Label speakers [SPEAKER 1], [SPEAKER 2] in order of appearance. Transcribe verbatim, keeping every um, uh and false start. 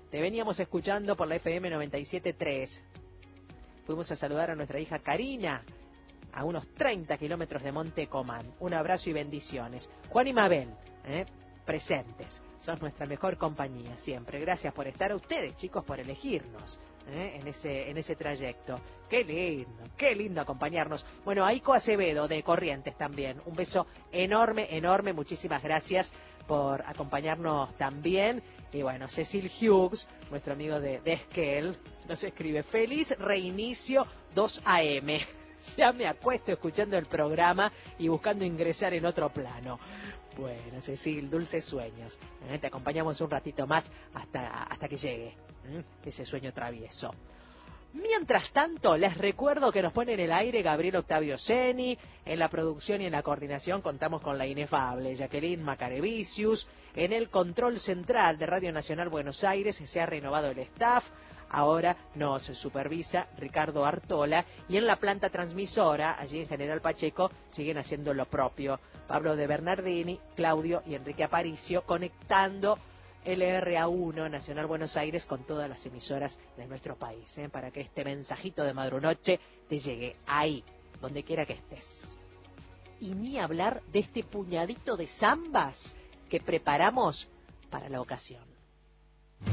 [SPEAKER 1] te veníamos escuchando por la F M noventa y siete punto tres. Fuimos a saludar a nuestra hija Karina, a unos treinta kilómetros de Monte Comán. Un abrazo y bendiciones. Juan y Mabel, ¿eh? presentes. Sos nuestra mejor compañía siempre. Gracias por estar, a ustedes, chicos, por elegirnos ¿eh? en ese en ese trayecto. Qué lindo, qué lindo acompañarnos. Bueno, a Ico Acevedo de Corrientes también. Un beso enorme, enorme. Muchísimas gracias por acompañarnos también. Y bueno, Cecil Hughes, nuestro amigo de, de Esquel, nos escribe: feliz reinicio dos A M. Ya me acuesto escuchando el programa y buscando ingresar en otro plano. Bueno, Cecil, dulces sueños. ¿eh? Te acompañamos un ratito más hasta, hasta que llegue ¿eh? ese sueño travieso. Mientras tanto, les recuerdo que nos pone en el aire Gabriel Octavio Seni. En la producción y en la coordinación contamos con la inefable Jacqueline Macarevicius. En el control central de Radio Nacional Buenos Aires se ha renovado el staff. Ahora nos supervisa Ricardo Artola, y en la planta transmisora, allí en General Pacheco, siguen haciendo lo propio Pablo de Bernardini, Claudio y Enrique Aparicio, conectando L R A uno Nacional Buenos Aires con todas las emisoras de nuestro país, ¿eh? para que este mensajito de madrunoche te llegue ahí, donde quiera que estés. Y ni hablar de este puñadito de zambas que preparamos para la ocasión.